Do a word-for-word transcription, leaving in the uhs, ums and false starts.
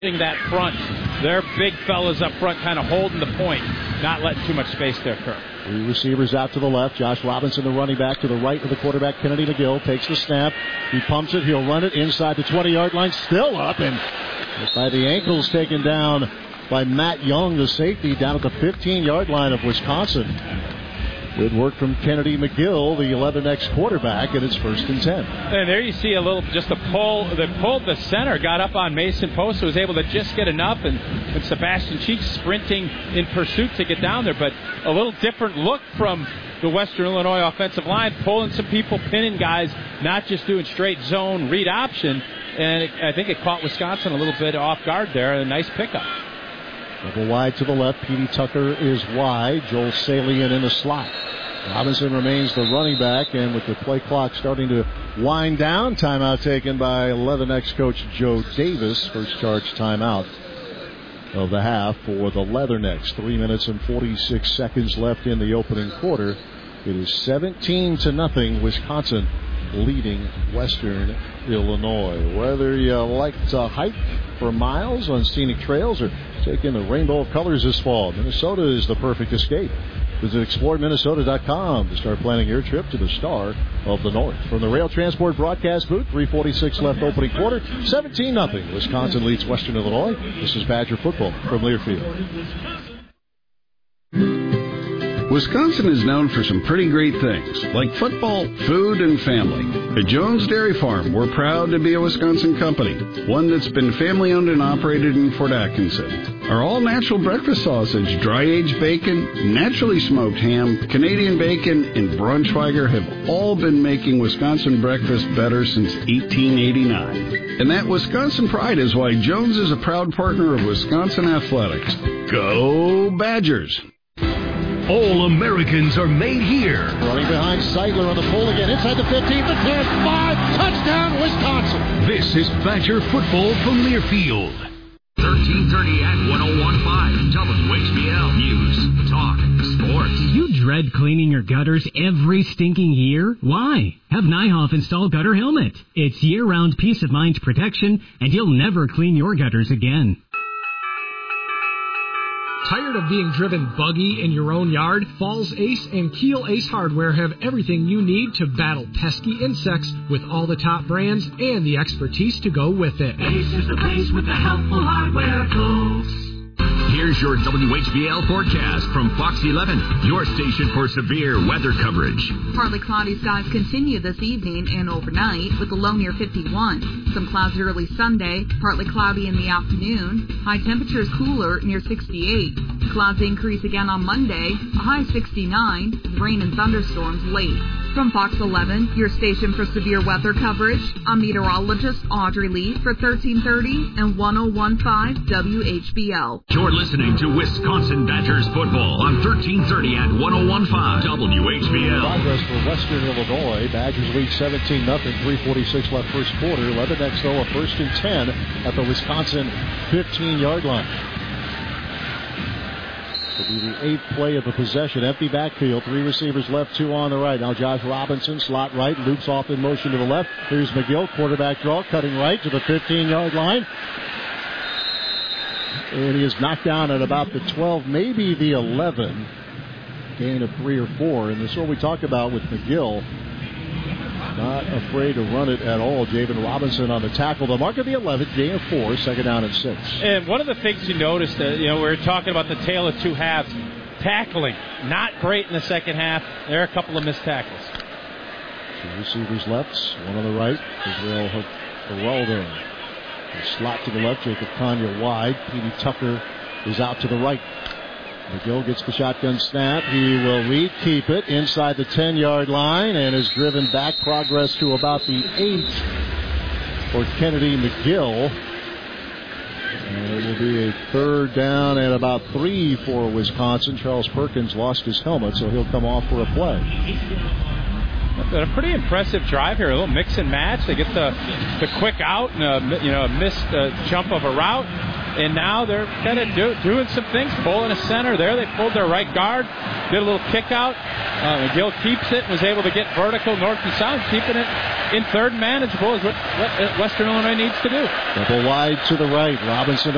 that front. Their big fellas up front kind of holding the point, not letting too much space there, Kirk. Three receivers out to the left. Josh Robinson, the running back, to the right of the quarterback, Kennedy McGill, takes the snap. He pumps it. He'll run it inside the twenty-yard line. Still up, and by the ankles, taken down by Matt Young, the safety, down at the fifteen-yard line of Wisconsin. Good work from Kennedy McGill, the eleven X quarterback, and it's first and ten. And there you see a little, just a pull. They pulled the center, got up on Mason Post, was able to just get enough, and, and Sebastian Cheeks sprinting in pursuit to get down there. But a little different look from the Western Illinois offensive line, pulling some people, pinning guys, not just doing straight zone read option. And it, I think it caught Wisconsin a little bit off guard there. A nice pickup. Double wide to the left. Petey Tucker is wide. Joel Salient in the slot. Robinson remains the running back, and with the play clock starting to wind down, timeout taken by eleven X coach Joe Davis. First charge timeout of the half for the Leathernecks. Three minutes and forty-six seconds left in the opening quarter. It is seventeen to nothing. Wisconsin leading Western Illinois. Whether you like to hike for miles on scenic trails or take in the rainbow of colors this fall, Minnesota is the perfect escape. Visit explore minnesota dot com to start planning your trip to the Star of the North. From the Rail Transport broadcast booth, three forty-six left opening quarter, seventeen nothing. Wisconsin leads Western Illinois. This is Badger football from Learfield. Wisconsin is known for some pretty great things, like football, food, and family. At Jones Dairy Farm, we're proud to be a Wisconsin company, one that's been family-owned and operated in Fort Atkinson. Our all-natural breakfast sausage, dry-aged bacon, naturally smoked ham, Canadian bacon, and Braunschweiger have all been making Wisconsin breakfast better since eighteen eighty-nine. And that Wisconsin pride is why Jones is a proud partner of Wisconsin Athletics. Go Badgers! All Americans are made here. Running behind Seidler on the pull again. Inside the fifteen, the ten, five. Touchdown, Wisconsin. This is Badger football from Learfield. thirteen thirty at one oh one point five W H B L News, Talk, Sports. Do you dread cleaning your gutters every stinking year? Why? Have Nyhoff install Gutter Helmet. It's year-round peace of mind protection, and you'll never clean your gutters again. Tired of being driven buggy in your own yard? Falls Ace and Keel Ace Hardware have everything you need to battle pesky insects with all the top brands and the expertise to go with it. Ace is the place with the helpful hardware, folks. Here's your W H B L forecast from Fox eleven, your station for severe weather coverage. Partly cloudy skies continue this evening and overnight with a low near fifty-one. Some clouds early Sunday, partly cloudy in the afternoon. High temperatures cooler near sixty-eight. Clouds increase again on Monday, a high sixty-nine, with rain and thunderstorms late. From Fox eleven, your station for severe weather coverage, I'm meteorologist Audrey Lee for thirteen thirty and one oh one point five W H B L. You're listening to Wisconsin Badgers football on thirteen thirty at one oh one point five W H B L. Progress for Western Illinois. Badgers lead seventeen nothing. three forty-six left first quarter. Leathernecks, though, a first and ten at the Wisconsin fifteen-yard line. Will be the eighth play of the possession. Empty backfield. Three receivers left, two on the right. Now Josh Robinson, slot right, loops off in motion to the left. Here's McGill, quarterback draw, cutting right to the fifteen-yard line. And he is knocked down at about the twelve, maybe the eleven. Gain of three or four. And this is what we talk about with McGill. Not afraid to run it at all. Javen Robinson on the tackle. The mark of the eleven, gain of four, second down and six. And one of the things you noticed, uh, you know, we were talking about the tale of two halves. Tackling, not great in the second half. There are a couple of missed tackles. Two receivers left, one on the right. Israel Geraldo. The slot to the left, Jacob Kanya wide. Petey Tucker is out to the right. McGill gets the shotgun snap. He will lead, keep it inside the ten-yard line and is driven back. Progress to about the eight for Kennedy McGill. And it will be a third down and about three for Wisconsin. Charles Perkins lost his helmet, so he'll come off for a play. A pretty impressive drive here. A little mix and match. They get the the quick out and a, you know, a missed uh, jump of a route. And now they're kind of do, doing some things, pulling a center there. They pulled their right guard, did a little kick out. Uh, McGill keeps it, was able to get vertical north and south, keeping it in third manageable is what, what Western Illinois needs to do. Double wide to the right. Robinson